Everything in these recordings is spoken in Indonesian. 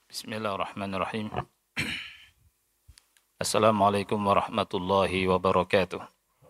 Bismillahirrahmanirrahim. Assalamualaikum warahmatullahi wabarakatuh.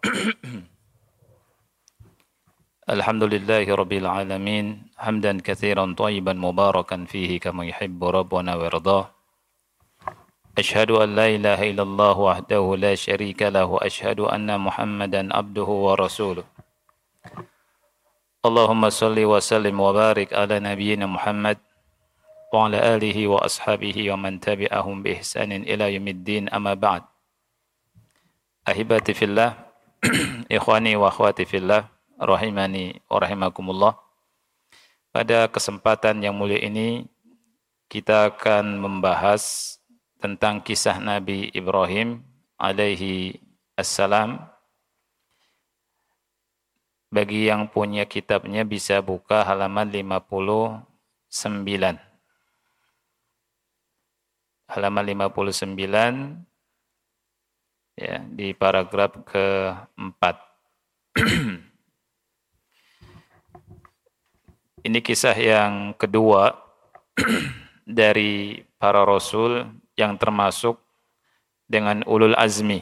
Alhamdulillahi rabbil alamin. Hamdan katsiran thayyiban mubarakan fihi kama yuhibbu rabbuna wa yardah. Ashhadu an la ilaha illallah wahdahu la syarika lahu. Ashhadu anna Muhammadan abduhu wa rasuluh. Allahumma salli wa sallim wa barik ala nabiyyina Muhammad wa ala alihi wa ashabihi wa man tabi'ahum bi ihsanin ila yaumiddin, amma ba'd. Ahibati fillah, ikhwani wa akhwati fillah, rahimani wa rahimakumullah. Pada kesempatan yang mulia ini kita akan membahas tentang kisah Nabi Ibrahim alaihi assalam. Bagi yang punya kitabnya bisa buka halaman 59. Halaman 59 ya, di paragraf keempat. Ini kisah yang kedua dari para rasul yang termasuk dengan ulul azmi.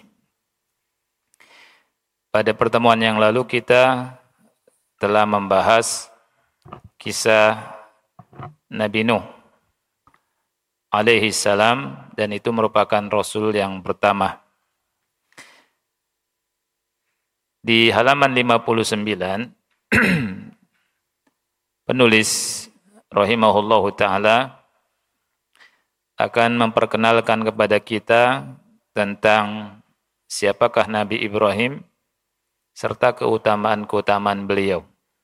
Pada pertemuan yang lalu kita telah membahas kisah Nabi Nuh alaihi salam, dan itu merupakan rasul yang pertama. Di halaman 59 penulis rahimahullahu taala akan memperkenalkan kepada kita tentang siapakah Nabi Ibrahim serta keutamaan-keutamaan beliau.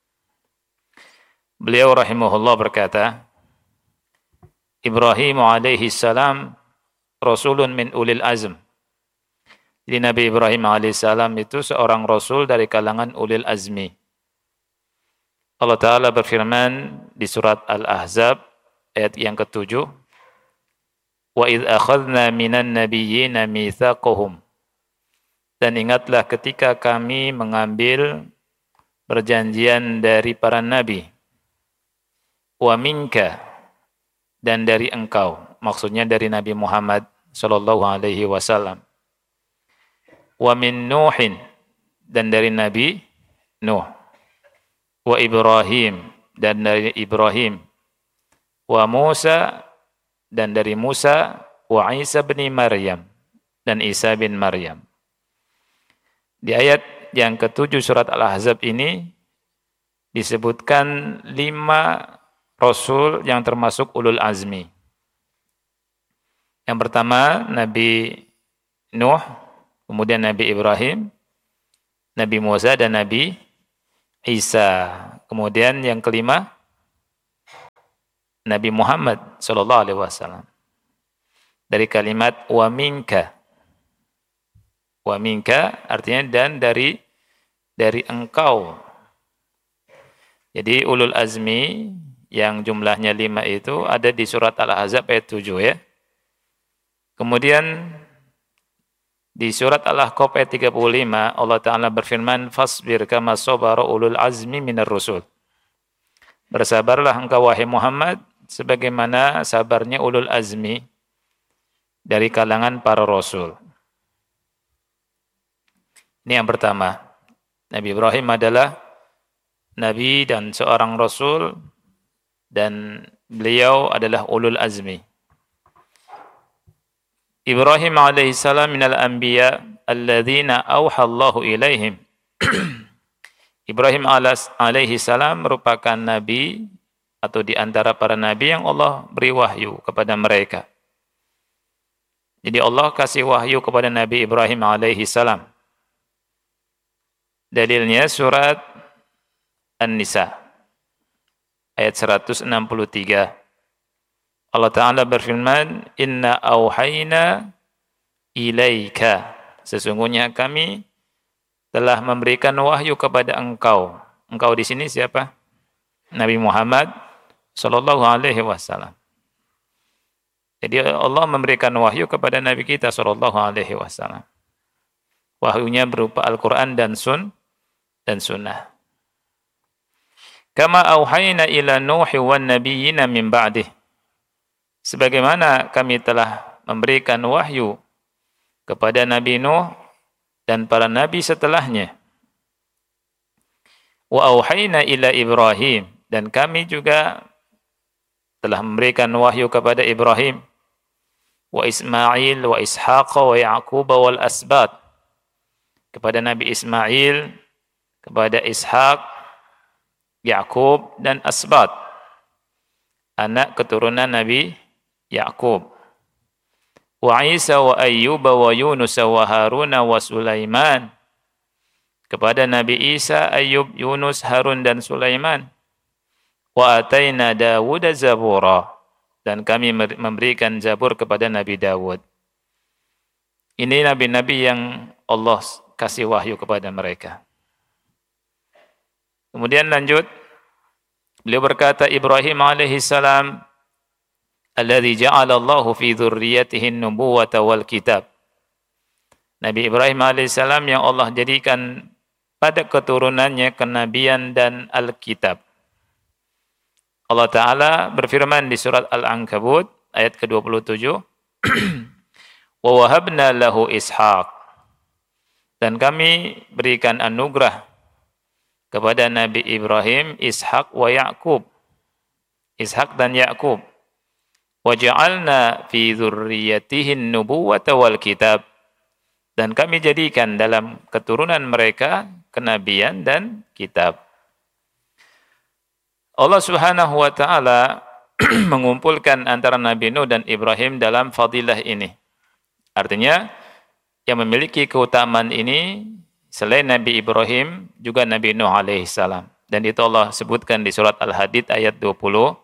Beliau rahimahullah berkata, Ibrahim alaihi salam rasulun min ulil azm. Jadi Nabi Ibrahim alaihi salam itu seorang rasul dari kalangan ulil azmi. Allah Ta'ala berfirman di surat Al-Ahzab ayat yang ke-7, Wa idh akhadna minan nabiyyina mitsaqahum. Dan ingatlah ketika kami mengambil perjanjian dari para nabi. Wa minka, dan dari engkau, maksudnya dari Nabi Muhammad sallallahu alaihi wasallam. Wa min Nuhin, dan dari Nabi Nuh. Wa Ibrahim, dan dari Ibrahim. Wa Musa, dan dari Musa. Wa Isa bin Maryam, dan Isa bin Maryam. Di ayat yang ke-7 surat Al-Ahzab ini disebutkan 5 rasul yang termasuk ulul azmi. Yang pertama Nabi Nuh, kemudian Nabi Ibrahim, Nabi Musa, dan Nabi Isa. Kemudian yang kelima Nabi Muhammad sallallahu alaihi wasallam. Dari kalimat wa minka. Wa minka artinya dan dari engkau. Jadi ulul azmi yang jumlahnya 5 itu ada di surat Al-Ahzab ayat 7 ya. Kemudian di surat Al-Ahqaf ayat 35 Allah Ta'ala berfirman, Fasbir kama sabara ulul azmi minar rusul. Bersabarlah engkau wahai Muhammad sebagaimana sabarnya ulul azmi dari kalangan para rasul. Ini yang pertama. Nabi Ibrahim adalah nabi dan seorang rasul, dan beliau adalah ulul azmi. Ibrahim alaihissalam minal anbiya alladzina awha Allahu ilaihim. Ibrahim alaihissalam merupakan nabi atau di antara para nabi yang Allah beri wahyu kepada mereka. Jadi Allah kasih wahyu kepada Nabi Ibrahim alaihissalam. Dalilnya surat An-Nisa ayat 163. Allah Ta'ala berfirman, Inna auhayna ilaika. Sesungguhnya kami telah memberikan wahyu kepada engkau. Engkau di sini siapa? Nabi Muhammad sallallahu alaihi wasallam. Jadi Allah memberikan wahyu kepada Nabi kita sallallahu alaihi wasallam. Wahyunya berupa Al-Quran dan sunnah. Kama auhayna ila Nuhi wan nabiyyina min ba'dih. sebagaimana kami telah memberikan wahyu kepada Nabi Nuh dan para nabi setelahnya. Wa auhayna ila Ibrahim, dan kami juga telah memberikan wahyu kepada Ibrahim, wa Ismail, wa Ishaq, wa Ya'qub, wal asbat, kepada Nabi Ismail, kepada Ishak, Ya'qub, dan asbat, anak keturunan Nabi Ya'qub. Wa Isa, wa Ayyub, wa Yunus, wa Harun, wa Sulaiman, kepada Nabi Isa, Ayyub, Yunus, Harun, dan Sulaiman. Wa ataina Dawud zabura, dan kami memberikan zabur kepada Nabi Dawud. Ini nabi-nabi yang Allah kasih wahyu kepada mereka. Kemudian lanjut, beliau berkata, Ibrahim alaihi salam, alladzi ja'ala Allahu fi dzurriyyatihi an-nubuwwata wal kitab. Nabi Ibrahim alaihi salam yang Allah jadikan pada keturunannya kenabian dan Alkitab. Allah Ta'ala berfirman di surat Al-Ankabut ayat ke-27, wa wahabna lahu Ishaq, dan kami berikan anugerah kepada Nabi Ibrahim Ishak wa Ya'qub, Ishak dan Ya'qub. Wa ja'alna fi dzurriyyatihi an-nubuwwata wal kitab, dan kami jadikan dalam keturunan mereka kenabian dan kitab. Allah Subhanahu wa taala mengumpulkan antara Nabi Nuh dan Ibrahim dalam fadilah ini. Artinya yang memiliki keutamaan ini selain Nabi Ibrahim juga Nabi Nuh alaihi salam. Dan itu Allah sebutkan di surat Al-Hadid ayat 26.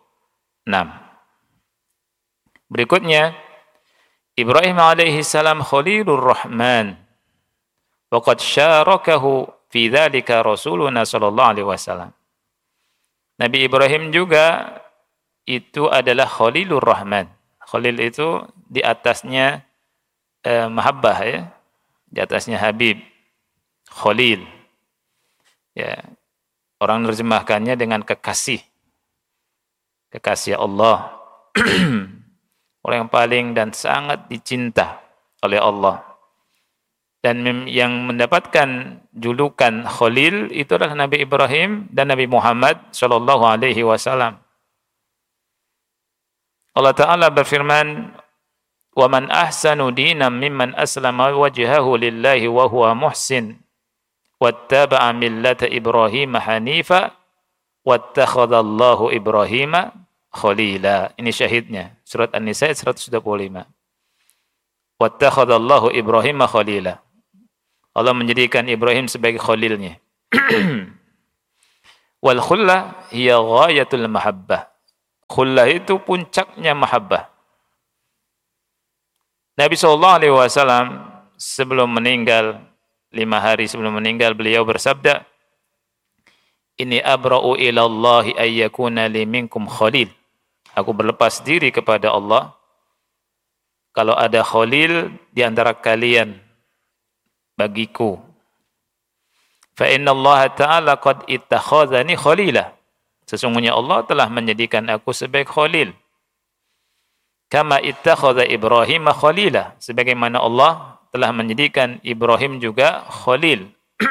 Berikutnya, Ibrahim alaihi salam Khalilur Rahman. Wa qad syarakahu fi dzalika Rasuluna sallallahu alaihi wasallam. Nabi Ibrahim juga itu adalah Khalilur Rahman. Khalil itu di atasnya mahabbah, ya. Di atasnya Habib. Khalil. Ya. Orang menerjemahkannya dengan kekasih. Kekasih Allah. Orang yang paling dan sangat dicinta oleh Allah. Dan yang mendapatkan julukan Khalil itu adalah Nabi Ibrahim dan Nabi Muhammad sallallahu alaihi wasallam. Allah Ta'ala berfirman, "Wa man ahsanu dinan mimman aslama wajhahu lillahi wa huwa muhsin wattaba'a millata Ibrahim hanifa wattakhadallahu Ibrahim khalila." Ini syahidnya, surat An-Nisa 125. Wattakhadallahu Ibrahim khalila. Allah menjadikan Ibrahim sebagai khalilnya. Wal khullah hiya ghayatul mahabbah. Khullah itu puncaknya mahabbah. Nabi SAW sebelum meninggal, 5 hari sebelum meninggal, beliau bersabda, "Inni abra'u ilallahi ayyakuna li minkum khalil." Aku berlepas diri kepada Allah kalau ada khalil di antara kalian bagiku. Fa inna Allah Ta'ala qad ittakhadhani khalila. Sesungguhnya Allah telah menjadikan aku sebagai khalil. Kama ittakhadha Ibrahim khalila. Sebagaimana Allah telah menjadikan Ibrahim juga khalil.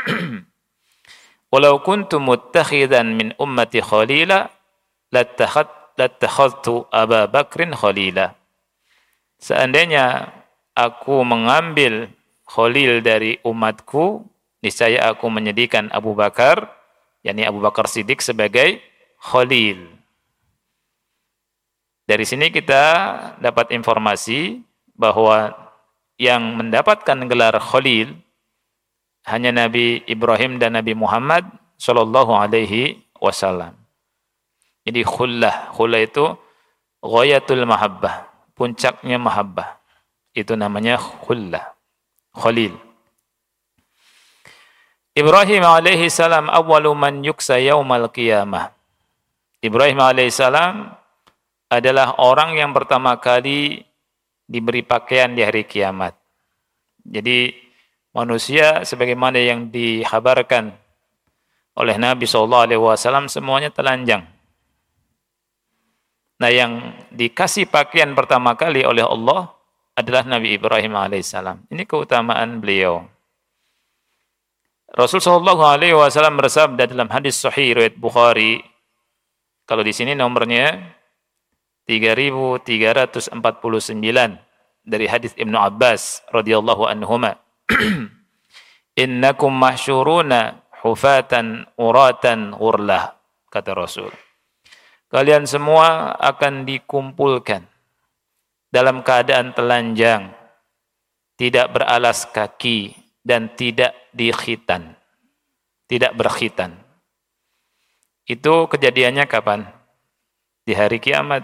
Walau kuntu muttakhidan min ummati khalila lattakhadtu Aba Bakrin khalila. Seandainya aku mengambil khalil dari umatku, niscaya aku menjadikan Abu Bakar, yakni Abu Bakar Siddiq sebagai khalil. Dari sini kita dapat informasi bahwa yang mendapatkan gelar khalil hanya Nabi Ibrahim dan Nabi Muhammad sallallahu alaihi wasallam. Jadi khullah itu ghayatul mahabbah, puncaknya mahabbah. Itu namanya khullah. Khalil. Ibrahim alaihi salam awwalu man yuksa yaumal qiyamah. Ibrahim alaihi salam adalah orang yang pertama kali diberi pakaian di hari kiamat. Jadi manusia sebagaimana yang dikhabarkan oleh Nabi SAW semuanya telanjang. Nah, yang dikasih pakaian pertama kali oleh Allah adalah Nabi Ibrahim alaihissalam. Ini keutamaan beliau. Rasul sallallahu alaihi wasallam bersabda dalam hadis sahih riwayat Bukhari, kalau di sini nomornya 3349 dari hadis Ibnu Abbas radhiyallahu anhuma. Innakum mahsyuruna hufatan uratan ghurlah, kata Rasul. Kalian semua akan dikumpulkan dalam keadaan telanjang, tidak beralas kaki dan tidak dikhitan. Tidak berkhitan. Itu kejadiannya kapan? Di hari kiamat.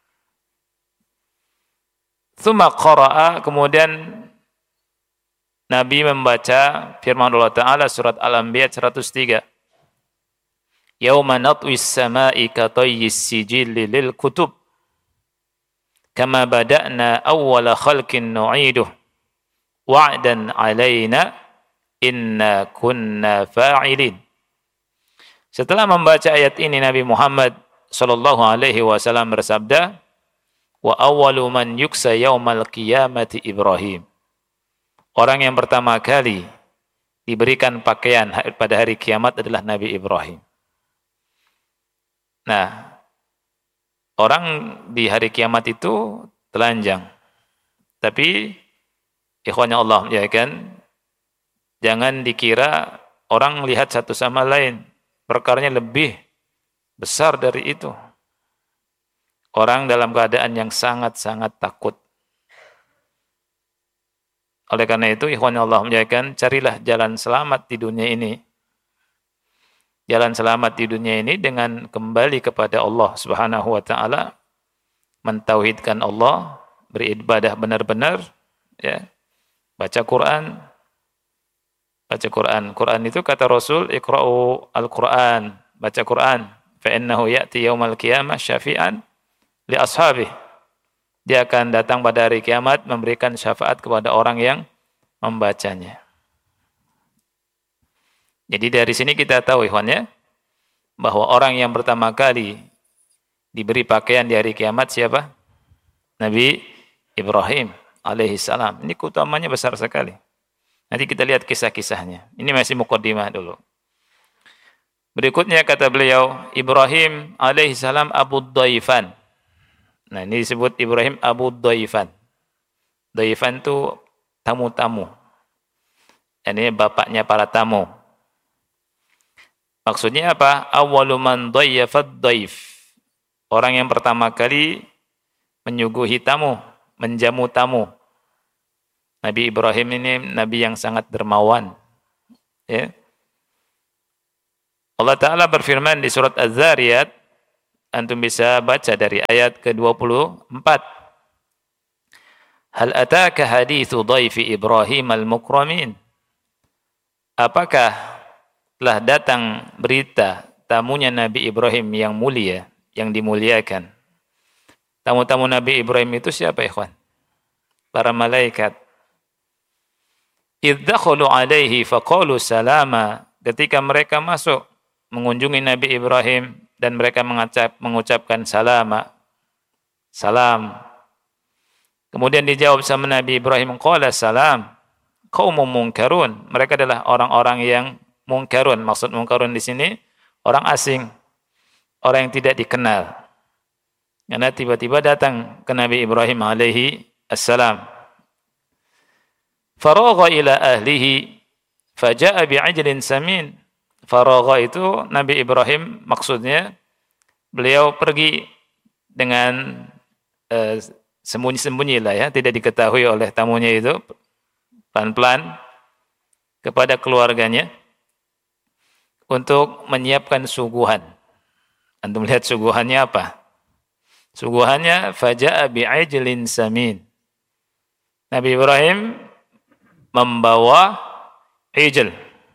Tsumma qara'a, kemudian Nabi membaca firman Allah Ta'ala surat Al-Anbiya 103. Yauma natwis sama'i katayyis sijilli lil kutub kama bada'na awwala khalqin nu'iduh wa'dan 'alaina inna kunna fa'ilin. Setelah membaca ayat ini, Nabi Muhammad sallallahu alaihi wasallam bersabda, wa awwalu man yuksa yaumal qiyamati Ibrahim. Orang yang pertama kali diberikan pakaian pada hari kiamat adalah Nabi Ibrahim. Nah, orang di hari kiamat itu telanjang. Tapi ikhwanya Allah, ya kan, jangan dikira orang melihat satu sama lain, perkaranya lebih besar dari itu. Orang dalam keadaan yang sangat-sangat takut. Oleh karena itu, ikhwanya Allah, ya kan, carilah jalan selamat di dunia ini. Jalan selamat di dunia ini dengan kembali kepada Allah Subhanahu wa taala, mentauhidkan Allah, beribadah benar-benar, ya. Baca Quran. Baca Quran. Quran itu kata Rasul, iqra'u al-Quran, baca Quran, fa innahu ya'ti yaumal qiyamah syafi'an li ashabih. Dia akan datang pada hari kiamat memberikan syafaat kepada orang yang membacanya. Jadi dari sini kita tahu, ikhwan, ya, bahwa orang yang pertama kali diberi pakaian di hari kiamat siapa? Nabi Ibrahim alaihissalam. Ini keutamanya besar sekali. Nanti kita lihat kisah-kisahnya. Ini masih muqaddimah dulu. Berikutnya kata beliau, Ibrahim alaihissalam Abu Dhaifan. Nah, ini disebut Ibrahim Abu Dhaifan. Dhaifan itu tamu-tamu. Ini bapaknya para tamu. Maksudnya apa? Awwalu man dhayyafad dhaif. Orang yang pertama kali menyuguhi tamu, menjamu tamu. Nabi Ibrahim ini nabi yang sangat dermawan. Ya. Allah Ta'ala berfirman di surat Az-Zariyat, antum bisa baca dari ayat ke-24. Hal ataka hadithu dhaifi Ibrahim al-mukramin. Apakah telah datang berita tamunya Nabi Ibrahim yang mulia, yang dimuliakan? Tamu-tamu Nabi Ibrahim itu siapa, ikhwan? Para malaikat. Idh dakhalu alaihi faqalu salama. Ketika mereka masuk mengunjungi Nabi Ibrahim dan mereka mengucapkan salama, salam. Kemudian dijawab sama Nabi Ibrahim, qala salam, qaumun munkarun. Mereka adalah orang-orang yang munkarun. Maksud munkarun di sini orang asing, orang yang tidak dikenal. Karena tiba-tiba datang ke Nabi Ibrahim alaihi assalam. Faragha ila ahlihi faja'a bi'ajlin samin. Faragha itu Nabi Ibrahim, maksudnya beliau pergi dengan sembunyi-sembunyi lah, ya, tidak diketahui oleh tamunya itu, pelan-pelan kepada keluarganya untuk menyiapkan suguhan. Antum lihat suguhannya apa? Suguhannya faja'a bi'ajlin samin. Nabi Ibrahim membawa ijl,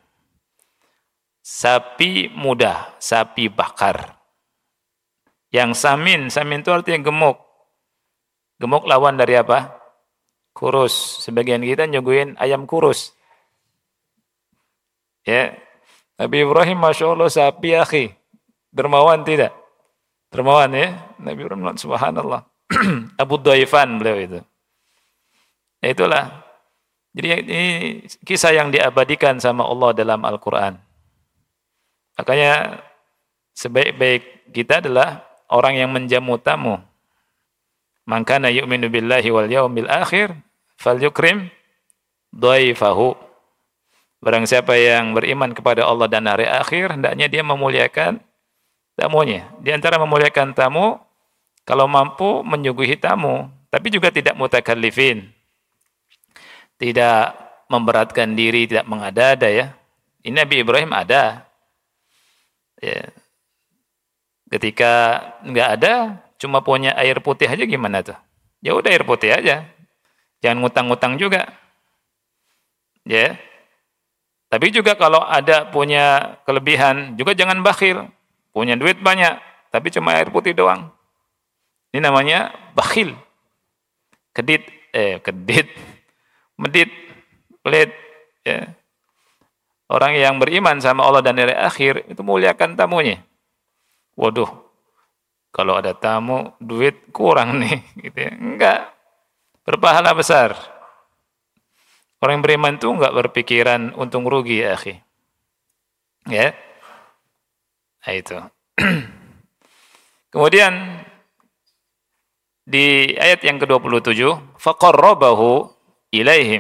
sapi muda, sapi bakar. Yang samin, samin itu artinya gemuk. Gemuk lawan dari apa? Kurus. Sebagian kita nyuguhin ayam kurus. Ya, Nabi Ibrahim, Masya Allah, sapi akhi. Dermawan tidak? Dermawan ya, Nabi Ibrahim, subhanallah. Abu Dhaifan beliau itu. Ya itulah. Jadi ini kisah yang diabadikan sama Allah dalam Al-Quran. Makanya sebaik-baik kita adalah orang yang menjamu tamu. Man kana yu'minu billahi wal yaumil akhir falyukrim dhaifahu. Barang siapa yang beriman kepada Allah dan hari akhir, hendaknya dia memuliakan tamunya. Di antara memuliakan tamu, kalau mampu menyuguhi tamu, tapi juga tidak mutakallifin. Tidak memberatkan diri, tidak mengada-ada ya. Ini Nabi Ibrahim ada. Ya. Ketika nggak ada, cuma punya air putih aja gimana tuh? Ya udah air putih aja. Jangan ngutang-ngutang juga. Ya. Tapi juga kalau ada punya kelebihan, juga jangan bakhil. Punya duit banyak, tapi cuma air putih doang. Ini namanya bakhil. Medit, pelit. Ya. Orang yang beriman sama Allah dan hari akhir, itu muliakan tamunya. Waduh, kalau ada tamu, duit kurang nih. Gitu ya. Enggak, berpahala besar. Orang yang beriman itu enggak berpikiran untung rugi ya akhi. Ya. Nah, itu. Kemudian di ayat yang ke-27, faqarrabahu ilaihim.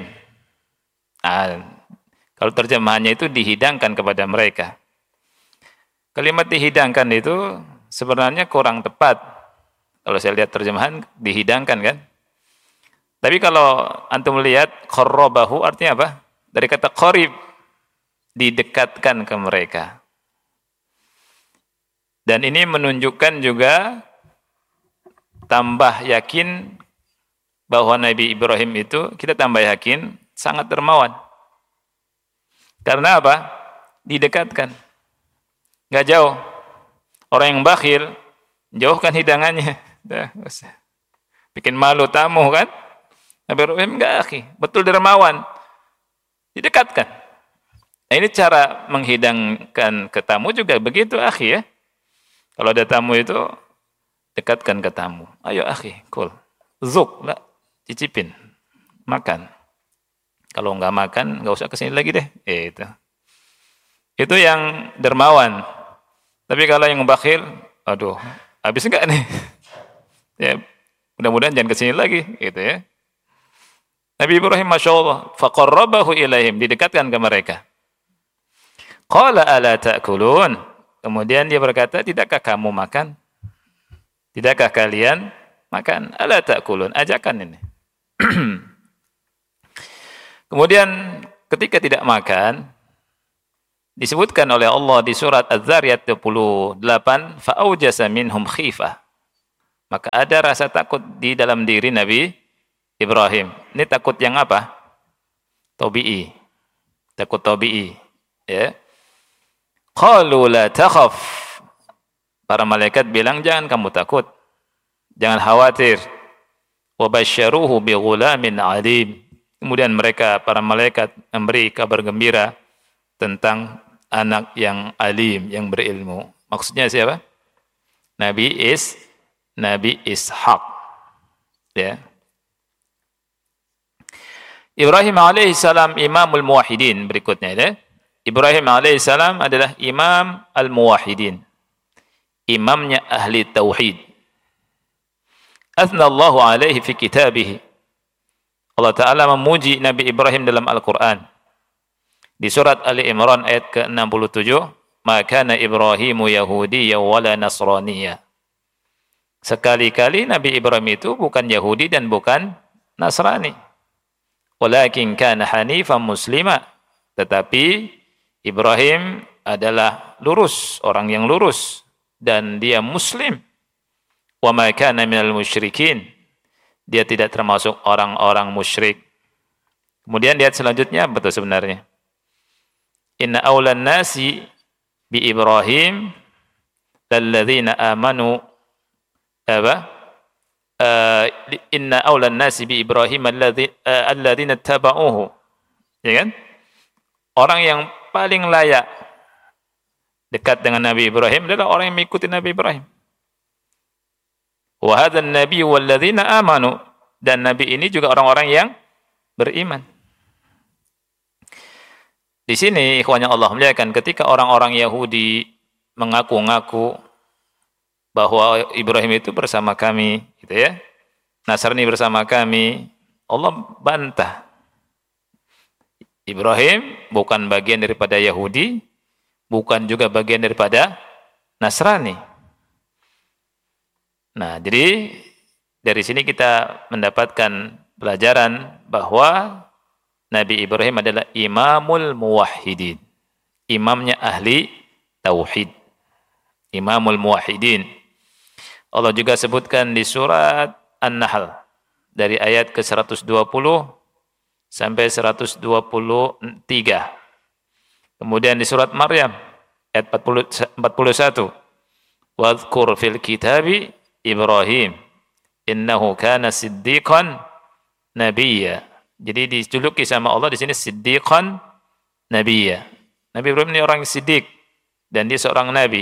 Kalau terjemahannya itu dihidangkan kepada mereka. Kalimat dihidangkan itu sebenarnya kurang tepat. Kalau saya lihat terjemahan dihidangkan kan. Tapi kalau antum lihat qarrabahu artinya apa? Dari kata qarib, didekatkan ke mereka. Dan ini menunjukkan juga tambah yakin bahwa Nabi Ibrahim itu, kita tambah yakin sangat dermawan. Karena apa? Didekatkan. Nggak jauh. Orang yang bakhil, jauhkan hidangannya. Bikin malu tamu kan? Nabi Ibrahim enggak akhi, betul dermawan. Didekatkan. Nah, ini cara menghidangkan ke tamu juga begitu akhi ya. Kalau ada tamu itu, dekatkan ke tamu. Ayo akhi, kul. Zuk, lah, cicipin. Makan. Kalau enggak makan, enggak usah kesini lagi deh. Itu yang dermawan. Tapi kalau yang bakhil, aduh, habis enggak nih? Ya, mudah-mudahan jangan kesini lagi, gitu ya. Nabi Ibrahim Masya Allah, faqarrabahu ilaihim, didekatkan ke mereka. Qala ala ta'kulun. Kemudian dia berkata, tidakkah kamu makan? Tidakkah kalian makan? Ala ta'kulun, ajakan ini. Kemudian ketika tidak makan, disebutkan oleh Allah di surat Az-Zariyat 28, fa'aujasa minhum khifah. Maka ada rasa takut di dalam diri Nabi Ibrahim. Ini takut yang apa? Tabi'i. Takut tabi'i. Ya. Qalu la takhaf. Para malaikat bilang, jangan kamu takut. Jangan khawatir. Wa basyaruhu bi ghulamin alim. Kemudian mereka, para malaikat, memberi kabar gembira tentang anak yang alim, yang berilmu. Maksudnya siapa? Nabi Ishaq. Ya. Ibrahim alaihissalam imamul muwahhidin, berikutnya ya. Ibrahim alaihissalam adalah imam al-muwahhidin. Imamnya ahli tauhid. Athnallahu alaihi fi kitabih. Allah Ta'ala memuji Nabi Ibrahim dalam Al-Quran. Di surat Ali Imran ayat ke-67, "Ma kana Ibrahimu Yahudiyyan wala Nasraniyya." Sekali-kali Nabi Ibrahim itu bukan Yahudi dan bukan Nasrani. Walakin kana hanifan muslima, tetapi Ibrahim adalah lurus, orang yang lurus, dan dia muslim. Wa ma kana minal musyrikin, dia tidak termasuk orang-orang musyrik. Kemudian lihat selanjutnya, betul sebenarnya. Inna awlan nasi bi Ibrahim lalladzina amanu inna awlan nasi bi Ibrahim alladzina taba'uhu. Ya kan? Orang yang paling layak dekat dengan Nabi Ibrahim adalah orang yang mengikuti Nabi Ibrahim. Wa hadzan nabiyyu walladzina amanu, dan nabi ini juga orang-orang yang beriman. Di sini ikhwan yang Allah muliakan, ketika orang-orang Yahudi mengaku-ngaku bahwa Ibrahim itu bersama kami, gitu ya. Nasrani bersama kami, Allah bantah. Ibrahim bukan bagian daripada Yahudi, bukan juga bagian daripada Nasrani. Nah, jadi dari sini kita mendapatkan pelajaran bahwa Nabi Ibrahim adalah imamul muwahhidin. Imamnya ahli tauhid. Imamul muwahhidin. Allah juga sebutkan di surat An-Nahl dari ayat ke-120 sampai 123. Kemudian di surat Maryam ayat 41. Wadhkur fil kitabi Ibrahim innahu kana siddiqan nabiyya. Jadi dijuluki sama Allah di sini siddiqan nabiyya. Nabi Ibrahim ini orang siddiq dan dia seorang nabi.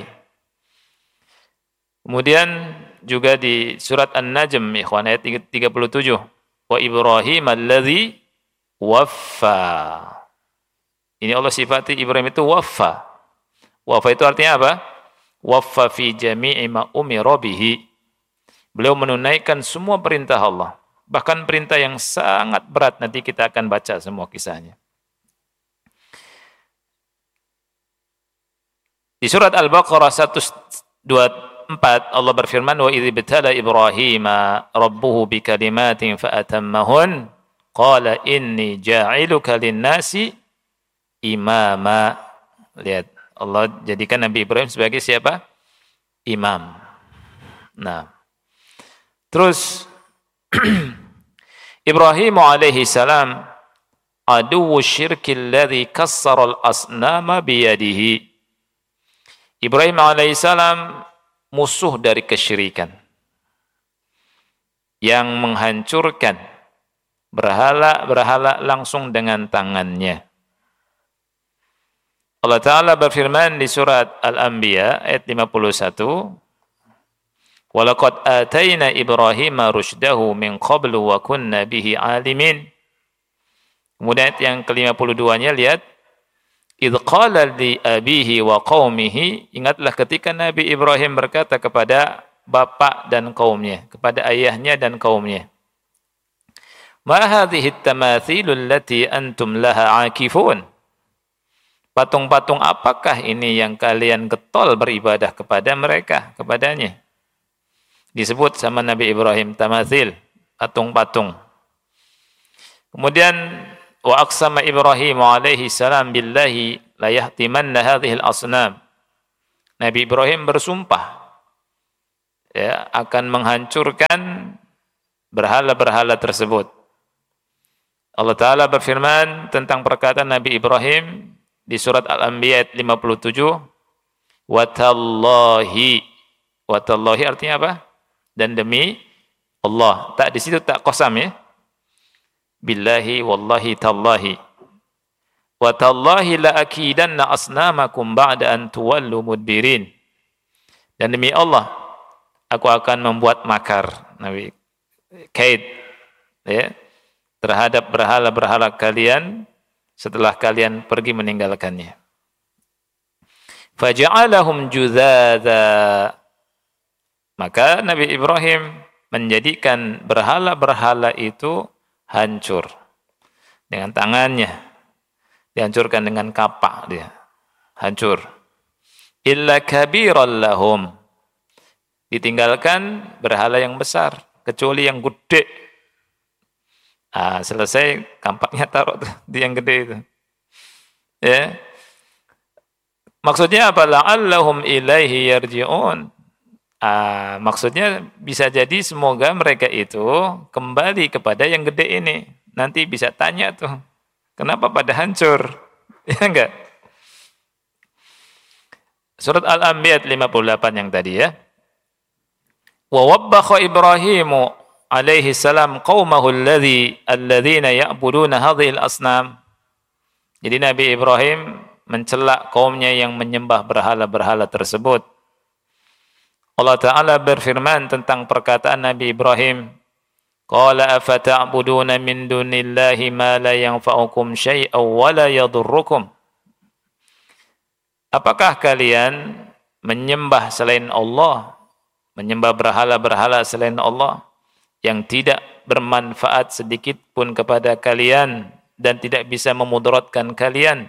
Kemudian juga di surat An-Najm ikhwan ayat 37. Wa Ibrahim alladzi waffa. Ini Allah sifati Ibrahim itu waffa. Waffa itu artinya apa? Waffa fi jami'i ma umira bihi. Beliau menunaikan semua perintah Allah. Bahkan perintah yang sangat berat, nanti kita akan baca semua kisahnya. Di surat Al-Baqarah 124 Allah berfirman, wa idz ibtala Ibrahima rabbuhu bikalimatin fa'atammahun qala inni ja'iluka lin-nasi imama. Lihat, Allah jadikan Nabi Ibrahim sebagai siapa? Imam. Nah, terus Ibrahim alaihi salam aduwwu syirkil ladzi kassara al-asnama biyadihi. Ibrahim alaihi salam musuh dari kesyirikan yang menghancurkan berhala-berhala langsung dengan tangannya. Allah Ta'ala berfirman di surat Al-Anbiya ayat 51, وَلَقَدْ آتَيْنَا إِبْرَاهِيمَ رُشْدَهُ مِنْ قَبْلُ وَكُنَّا بِهِ عَالِمِينَ. Kemudian ayat yang ke-52-nya lihat, إِذْ قَالَ لِأَبِيهِ وَقَوْمِهِ. Ingatlah ketika Nabi Ibrahim berkata kepada bapak dan kaumnya, kepada ayahnya dan kaumnya, مَا هَذِهِ التَّمَاثِيلُ الَّتِي أَنْتُمْ لَهَا عَاكِفُونَ. Patung-patung apakah ini yang kalian getol beribadah kepada mereka, kepadanya? Disebut sama Nabi Ibrahim tamathil, patung-patung. Kemudian wa aqsama Ibrahim alaihi salam billahi la yahtimanna hadhihi al-asnam. Nabi Ibrahim bersumpah ya akan menghancurkan berhala-berhala tersebut. Allah Ta'ala berfirman tentang perkataan Nabi Ibrahim di surat Al-Anbiya ayat 57, watallahi. Watallahi artinya apa? Dan demi Allah. Tak di situ tak qasam ya. Billahi wallahi tallahi. Watallahi la akidanna asnamakum ba'da an tuwallu mudbirin. Dan demi Allah, aku akan membuat makar, Nabi kaid ya, terhadap berhala-berhala kalian setelah kalian pergi meninggalkannya. Faja'alahum juzadza. Maka Nabi Ibrahim menjadikan berhala-berhala itu hancur dengan tangannya. Dihancurkan dengan kapak dia. Hancur. Illa kabiran lahum. Ditinggalkan berhala yang besar, kecuali yang gede. Selesai kampaknya taruh di yang gede itu. Ya. Maksudnya apa? La'allahum ilaihi yarji'un. Maksudnya bisa jadi semoga mereka itu kembali kepada yang gede ini. Nanti bisa tanya tuh, kenapa pada hancur? Ya enggak? Surat Al-Anbiya 58 yang tadi ya. Wa wabbakha Ibrahimu alaihi salam qaumahu alladzina ya'buduna hadhil asnam. Jadi Nabi Ibrahim mencela kaumnya yang menyembah berhala-berhala tersebut. Allah Ta'ala berfirman tentang perkataan Nabi Ibrahim, qala afata'buduna min dunillahi ma la yanfa'ukum syai'aw wa la yadurrukum. Apakah kalian menyembah selain Allah, menyembah berhala-berhala selain Allah yang tidak bermanfaat sedikit pun kepada kalian dan tidak bisa memudaratkan kalian?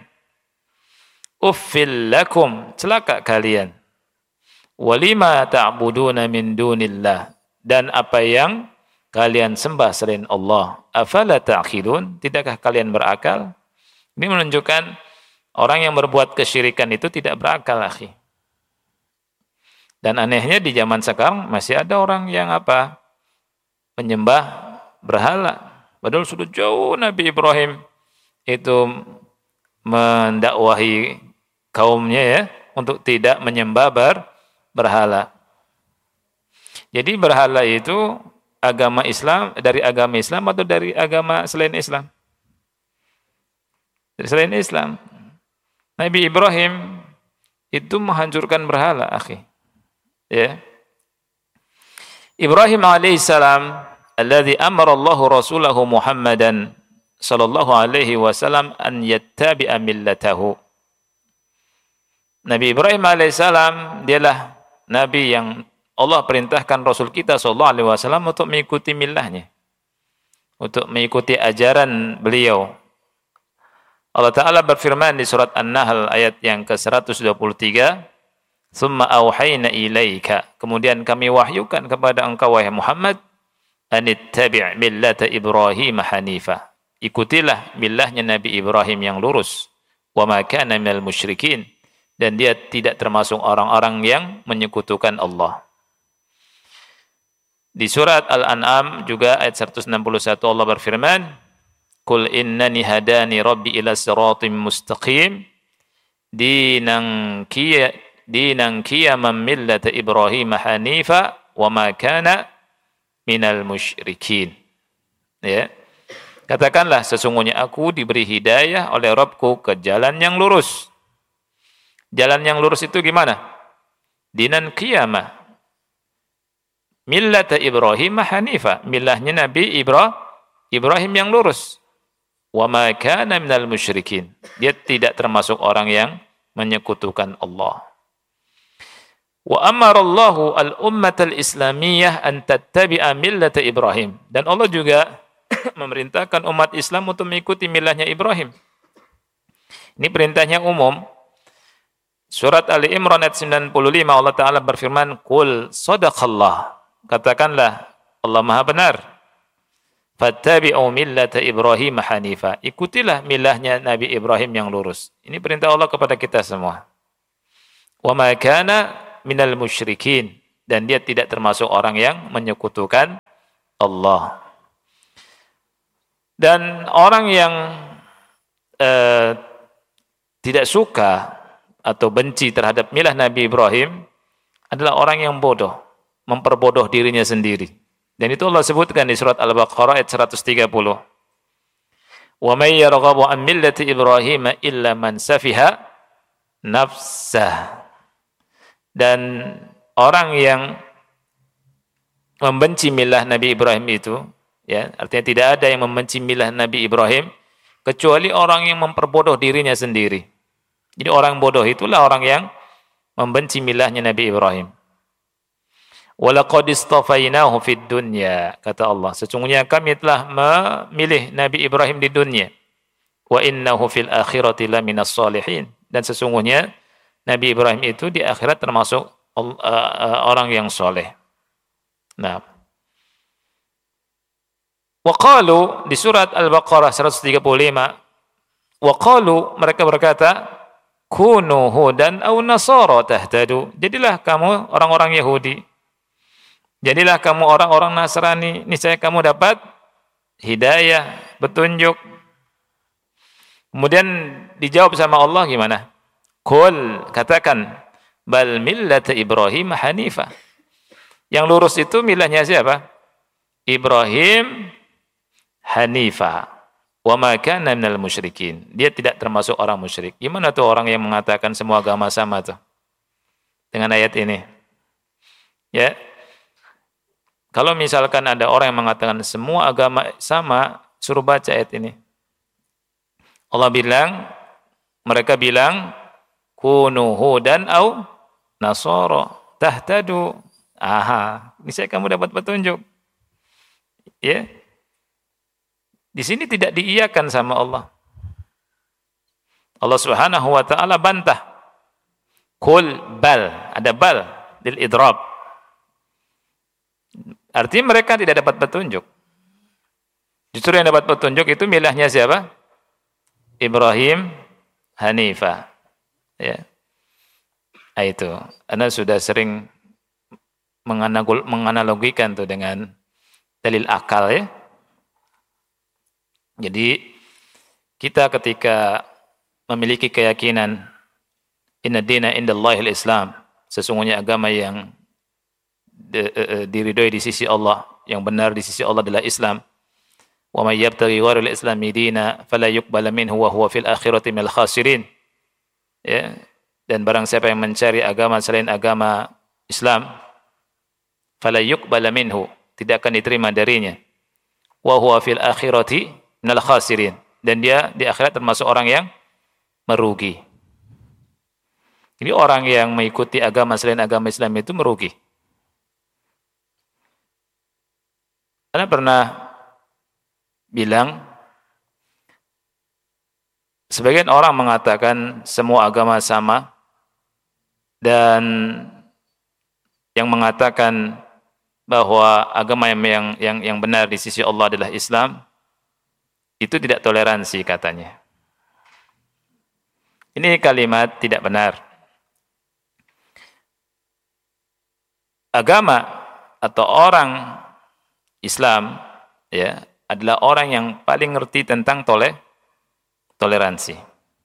Uffil lakum, celaka kalian. Walima ta'buduna min dunillah, dan apa yang kalian sembah selain Allah. Afala ta'khilun, tidakkah kalian berakal? Ini menunjukkan orang yang berbuat kesyirikan itu tidak berakal, akhi. Dan anehnya di zaman sekarang masih ada orang yang apa? Menyembah berhala. Padahal sudah jauh Nabi Ibrahim itu mendakwahi kaumnya ya untuk tidak menyembah berhala. Jadi berhala itu agama Islam, dari agama Islam atau dari agama selain Islam? Dari selain Islam. Nabi Ibrahim itu menghancurkan berhala, akhi. Ya. Ibrahim alaihissalam alladzi amara Allah rasulahu Muhammadan sallallahu alaihi wasallam an yattabi'a millatahu. Nabi Ibrahim alaihissalam dialah nabi yang Allah perintahkan Rasul kita sallallahu alaihi wasallam untuk mengikuti millahnya, untuk mengikuti ajaran beliau. Allah Ta'ala berfirman di surat An-Nahl ayat yang ke-123, "Tsumma auhayna ilaika", kemudian kami wahyukan kepada engkau wahai Muhammad, "Anittabi' millata Ibrahim hanifa", ikutilah millahnya Nabi Ibrahim yang lurus, "wa ma kana minal musyrikin", dan dia tidak termasuk orang-orang yang menyekutukan Allah. Di surat Al-An'am juga ayat 161 Allah berfirman, "Qul innani hadani rabbi ila siratim mustaqim dinan qiyaman millata Ibrahim hanifa wa ma kana minal musyrikin." Ya. Katakanlah, sesungguhnya aku diberi hidayah oleh Rabbku ke jalan yang lurus. Jalan yang lurus itu gimana? Dinan qiyamah. Millata Ibrahim hanifa, millahnya Nabi Ibrahim yang lurus. Wa ma kana minal musyrikin. Dia tidak termasuk orang yang menyekutukan Allah. Wa amara Allahu al-ummatal islamiyah an tattabi'a millata Ibrahim. Dan Allah juga memerintahkan umat Islam untuk mengikuti millahnya Ibrahim. Ini perintahnya umum. Surat Ali Imran ayat 95 Allah Ta'ala berfirman, "Qul sadaqallah." Katakanlah, Allah Maha benar. Fattabi'u millata Ibrahim hanifa. Ikutilah milahnya Nabi Ibrahim yang lurus. Ini perintah Allah kepada kita semua. Wa ma kana minal musyrikin. Dan dia tidak termasuk orang yang menyekutukan Allah. Dan orang yang tidak suka atau benci terhadap milah Nabi Ibrahim adalah orang yang bodoh, memperbodoh dirinya sendiri. Dan itu Allah sebutkan di surat Al-Baqarah ayat 130. Wa may yarghabu an millati Ibrahim illa man safiha nafsah. Dan orang yang membenci milah Nabi Ibrahim itu, ya, artinya tidak ada yang membenci milah Nabi Ibrahim kecuali orang yang memperbodoh dirinya sendiri. Jadi orang bodoh itulah orang yang membenci milahnya Nabi Ibrahim. Walaqad istafainahu fid dunya, kata Allah, sesungguhnya kami telah memilih Nabi Ibrahim di dunia. Wa innahu fil akhirati laminas salihin, dan sesungguhnya Nabi Ibrahim itu di akhirat termasuk orang yang soleh. Nah, wa qalu di surat Al-Baqarah 135, wa qalu, mereka berkata, kunu hudan aw nasara tahtadu, jadilah kamu orang-orang Yahudi, jadilah kamu orang-orang Nasrani, niscaya kamu dapat hidayah, petunjuk. Kemudian dijawab sama Allah gimana? Qul, katakan, bal millata Ibrahim hanifa. Yang lurus itu milahnya siapa? Ibrahim hanifa. Wa ma kana minal musyrikin. Dia tidak termasuk orang musyrik. Gimana tuh orang yang mengatakan semua agama sama tuh? Dengan ayat ini. Ya. Kalau misalkan ada orang yang mengatakan semua agama sama, suruh baca ayat ini. Allah bilang, mereka bilang, kunu hudan au nasara tahtadu. Aha, niscaya kamu dapat petunjuk. Ya. Di sini tidak diiyakan sama Allah. Allah Subhanahu wa taala bantah. Kul bal, ada bal lil idrab. Artinya mereka tidak dapat petunjuk. Justru yang dapat petunjuk itu milahnya siapa? Ibrahim Hanifah. Ya. Nah, itu. Anda sudah sering menganalogikan tuh dengan dalil akal ya. Jadi kita ketika memiliki keyakinan inna dina indallahil Islam, sesungguhnya agama yang diridhoi di sisi Allah, yang benar di sisi Allah adalah Islam. Wa may yabtaghi ghairal islami dina fala yuqbal minhu wa huwa fil akhirati minal khasirin. Ya. Dan barang siapa yang mencari agama selain agama Islam, fala yuqbal minhu, tidak akan diterima darinya. Wa huwa fil akhirati minal khasirin, dan dia di akhirat termasuk orang yang merugi. Jadi orang yang mengikuti agama selain agama Islam itu merugi. Anda pernah bilang, sebagian orang mengatakan semua agama sama, dan yang mengatakan bahwa agama yang benar di sisi Allah adalah Islam, itu tidak toleransi katanya. Ini kalimat tidak benar. Agama atau orang Islam ya adalah orang yang paling ngerti tentang toleransi.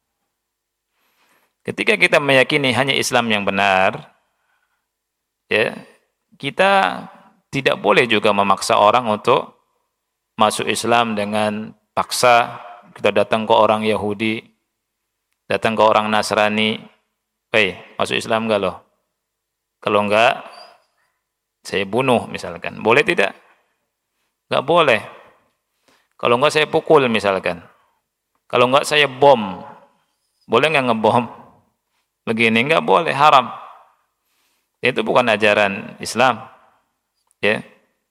Ketika kita meyakini hanya Islam yang benar, ya, kita tidak boleh juga memaksa orang untuk masuk Islam dengan paksa. Kita datang ke orang Yahudi, datang ke orang Nasrani, masuk Islam enggak loh? Kalau enggak, saya bunuh misalkan. Boleh tidak? Enggak boleh. Kalau enggak saya pukul misalkan. Kalau enggak saya bom. Boleh enggak ngebom? Begini enggak boleh, haram. Itu bukan ajaran Islam. Ya.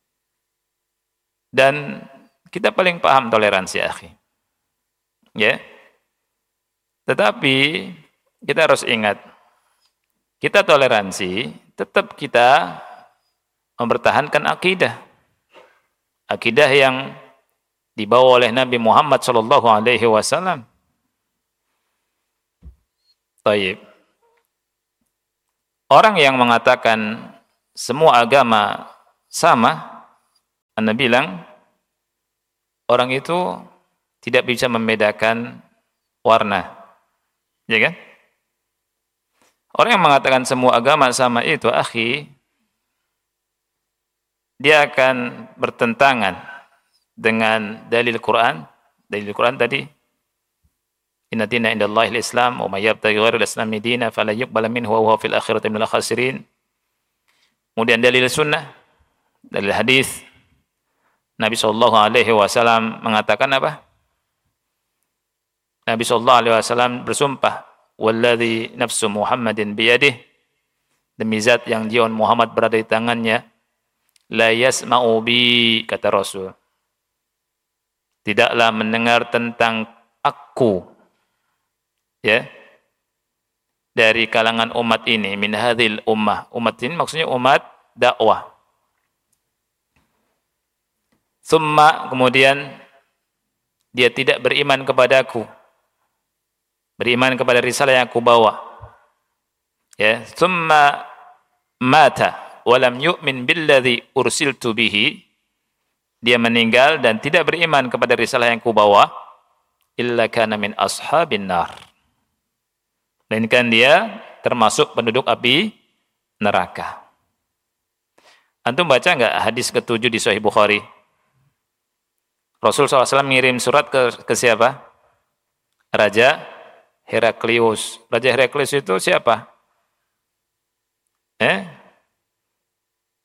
Dan kita paling paham toleransi, akhi. Ya. Tetapi kita harus ingat, kita toleransi, tetap kita mempertahankan akidah. Akidah yang dibawa oleh Nabi Muhammad sallallahu alaihi wasallam. Baik. Orang yang mengatakan semua agama sama, Anda bilang orang itu tidak bisa membedakan warna. Ya kan? Orang yang mengatakan semua agama sama itu, akhi, dia akan bertentangan dengan dalil Quran. Dalil Quran tadi, inna dina indallahil Islam wa may yabtaghi ghairal islami dina fala yuqbal minhu wa huwa fil akhirati minal khasirin. Kemudian dalil sunnah, dalil hadis. Nabi sallallahu alaihi wasallam mengatakan apa? Nabi sallallahu alaihi wasallam bersumpah, walladzi nafsu Muhammadin biyadihi, demi zat yang jiwa Muhammad berada di tangannya, la yasma'u bi, kata Rasul, tidaklah mendengar tentang aku, ya, dari kalangan umat ini, min hadhil ummah. Umat ini maksudnya umat dakwah. Summa, kemudian dia tidak beriman kepadaku, beriman kepada risalah yang aku bawa. Ya, summa mata wa lam yu'min billadzi ursiltu bihi, dia meninggal dan tidak beriman kepada risalah yang aku bawa, illa kana min ashabin nar, melainkan dia termasuk penduduk api neraka. Antum baca enggak hadis ke-7 di Sahih Bukhari? Rasul SAW mengirim surat ke siapa? Raja Heraklius. Raja Heraklius itu siapa?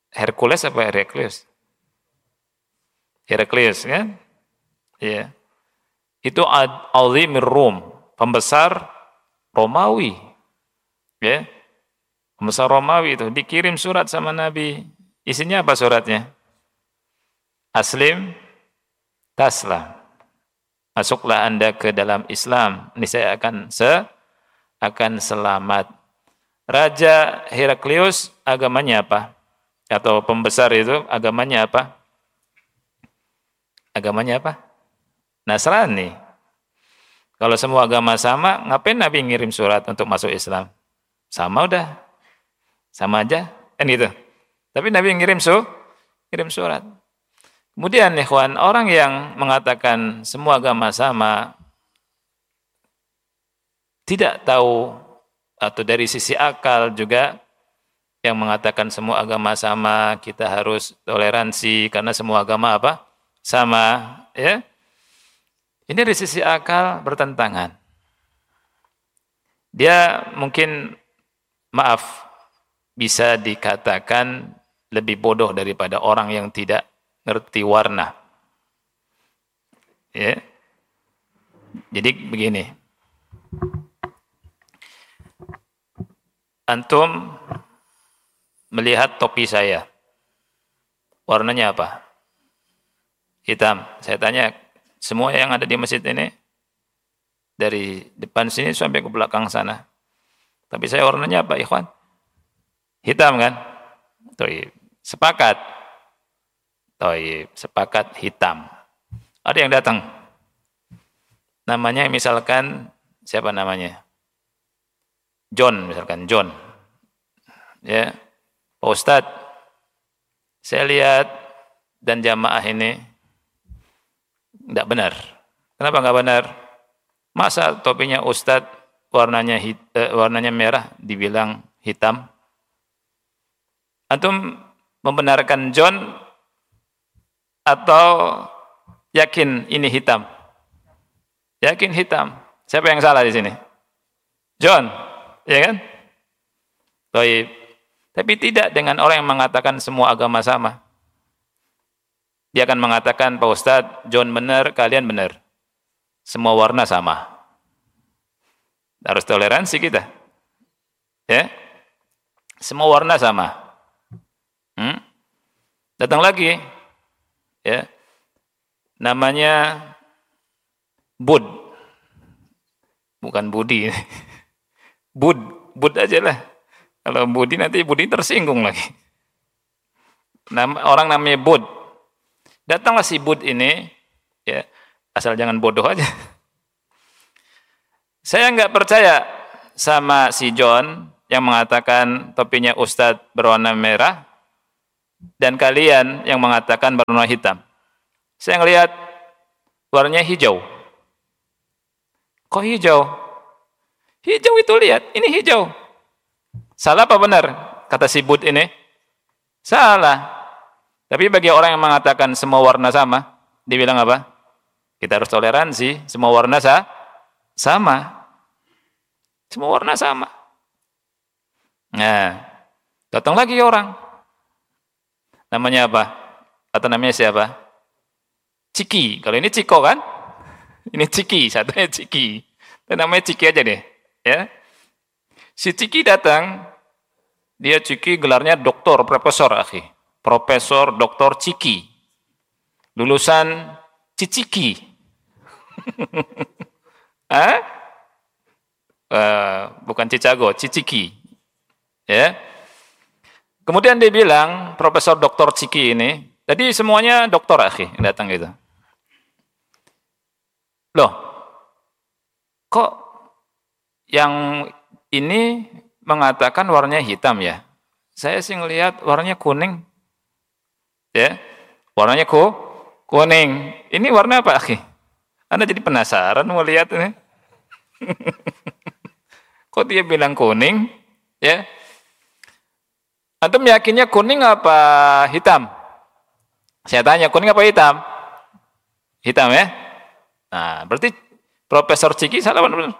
Hercules apa Heraklius? Heraklius kan? Ya. Itu azimir Rum, pembesar Romawi. Ya. Pembesar Romawi itu dikirim surat sama Nabi. Isinya apa suratnya? Aslim taslam. Masuklah Anda ke dalam Islam. Ini saya akan selamat. Raja Heraklius agamanya apa? Atau pembesar itu agamanya apa? Agamanya apa? Nasrani. Kalau semua agama sama, ngapain Nabi ngirim surat untuk masuk Islam? Sama udah. Sama aja. Kan gitu. Tapi Nabi ngirim surat. Kemudian ikhwan, orang yang mengatakan semua agama sama, tidak tahu atau dari sisi akal juga yang mengatakan semua agama sama, kita harus toleransi karena semua agama apa? Sama, ya. Ini dari sisi akal bertentangan. Dia mungkin, maaf, bisa dikatakan lebih bodoh daripada orang yang tidak ngerti warna. Ya. Jadi begini. Antum melihat topi saya. Warnanya apa? Hitam. Saya tanya semua yang ada di masjid ini, dari depan sini sampai ke belakang sana. Tapi saya warnanya apa, ikhwan? Hitam kan? Thayyib. Sepakat. Thayyib. Sepakat hitam. Ada yang datang. Namanya misalkan, siapa namanya? John, misalkan John. Ya. Pak Ustadz, saya lihat dan jamaah ini tidak benar. Kenapa nggak benar? Masa topinya Ustadz warnanya merah dibilang hitam? Antum membenarkan John atau yakin ini hitam? Yakin hitam. Siapa yang salah di sini? John, ya kan? Baik. Tapi tidak dengan orang yang mengatakan semua agama sama. Dia akan mengatakan, Pak Ustadz, John benar, kalian benar. Semua warna sama. Harus toleransi kita. Ya. Semua warna sama. Datang lagi. Ya. Namanya Bud. Bukan Budi. Bud aja lah. Kalau Budi nanti Budi tersinggung lagi. Orang namanya Bud. Datanglah si Bud ini, ya, asal jangan bodoh aja. Saya nggak percaya sama si John yang mengatakan topinya Ustadz berwarna merah dan kalian yang mengatakan berwarna hitam. Saya ngelihat warnanya hijau. Kok hijau? Hijau itu lihat, ini hijau. Salah apa benar? Kata si Bud ini. Salah. Tapi bagi orang yang mengatakan semua warna sama, dibilang apa? Kita harus toleransi, semua warna sama. Semua warna sama. Nah, datang lagi orang. Namanya apa? Atau namanya siapa? Ciki. Kalau ini Ciko kan? Ini Ciki, satunya Ciki. Dan namanya Ciki aja deh. Ya. Si Ciki datang, dia Ciki gelarnya doktor, profesor, akhi. Profesor Dr. Ciki. Lulusan Ciciki. Bukan Cicago, Ciciki. Ya. Kemudian dia bilang, Profesor Dr. Ciki ini, tadi semuanya doktor, akhi, datang gitu. Loh, kok yang ini mengatakan warnanya hitam ya? Saya sih ngelihat warnanya kuning. Ya, warnanya kuning. Ini warna apa, akhi? Anda jadi penasaran mau lihat ini. Kok dia bilang kuning? Ya. Antum yakinnya kuning apa hitam? Saya tanya, kuning apa hitam? Hitam ya? Nah, berarti Profesor Ciki salah benar?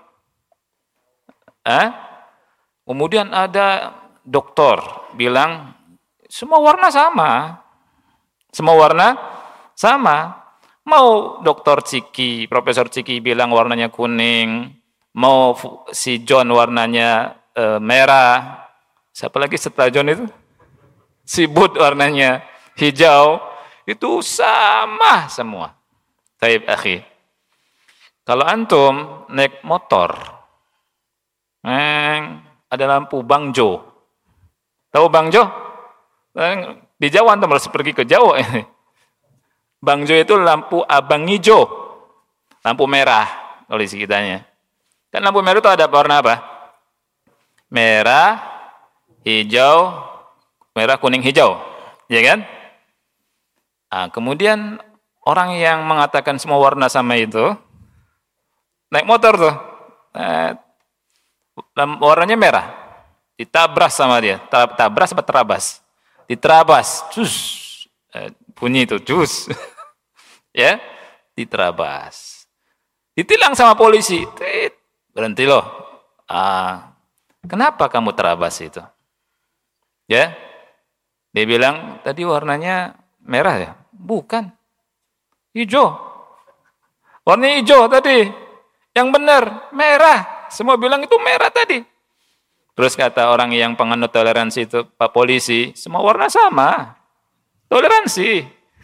Kemudian ada doktor bilang Semua warna sama. Semua warna sama. Mau Dr. Ciki, Profesor Ciki bilang warnanya kuning, mau si John warnanya merah. Siapa lagi setelah John itu? Si Bud warnanya hijau. Itu sama semua. Taib akhi. Kalau antum naik motor, ada lampu Bangjo. Tahu Bangjo? Di Jawa antum harus pergi ke Jawa ini. Bangjo itu lampu abang hijau. Lampu merah kalau di sekitarnya. Kan lampu merah itu ada warna apa? Merah, hijau, merah, kuning, hijau. Ya kan? Nah, kemudian orang yang mengatakan semua warna sama itu, naik motor tuh, warnanya merah, ditabras sama dia, tabras apa terabas? Diterabas, cus, bunyi itu, cus, ya, diterabas, ditilang sama polisi, berhenti loh, kenapa kamu terabas itu? Ya, dia bilang tadi warnanya merah ya, bukan, hijau, warnanya hijau tadi. Yang benar, merah. Semua bilang itu merah tadi. Terus kata orang yang penganut toleransi itu, Pak Polisi, semua warna sama. Toleransi.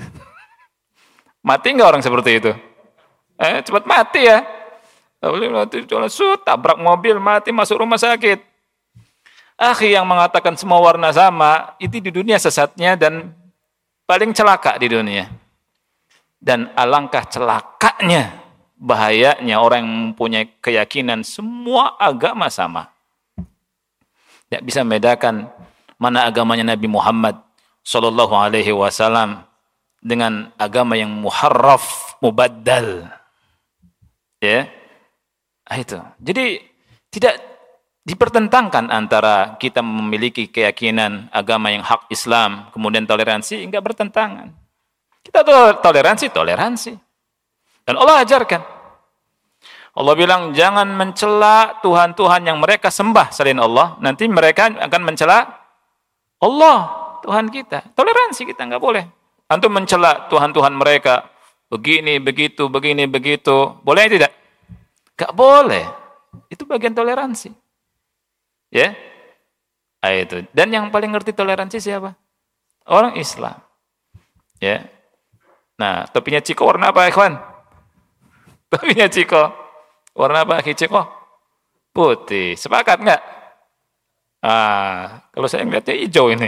Mati nggak orang seperti itu? Cepat mati ya. Tabrak mobil, mati, masuk rumah sakit. Akhi yang mengatakan semua warna sama, itu di dunia sesatnya dan paling celaka di dunia. Dan alangkah celakanya, bahayanya orang yang mempunyai keyakinan semua agama sama. Tidak bisa membedakan mana agamanya Nabi Muhammad sallallahu alaihi wasallam dengan agama yang muharraf, mubaddal. Ya. Itu. Jadi tidak dipertentangkan antara kita memiliki keyakinan agama yang hak Islam, kemudian toleransi, enggak bertentangan. Kita toleransi. Dan Allah ajarkan. Allah bilang jangan mencela Tuhan-Tuhan yang mereka sembah selain Allah. Nanti mereka akan mencela Allah, Tuhan kita. Toleransi kita enggak boleh. Antum mencela Tuhan-Tuhan mereka. Begini, begitu, begini, begitu. Boleh tidak? Enggak boleh. Itu bagian toleransi. Ya? Itu. Dan yang paling ngerti toleransi siapa? Orang Islam. Ya. Nah, topinya Ciko warna apa, ikhwan? Topinya Ciko. Warna apa, Ciko? Putih. Sepakat enggak? Kalau saya ngeliatnya hijau ini.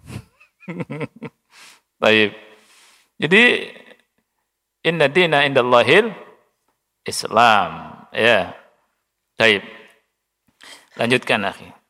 Baik. Jadi, inna dina indallahil Islam. Ya. Baik. Lanjutkan, akhi.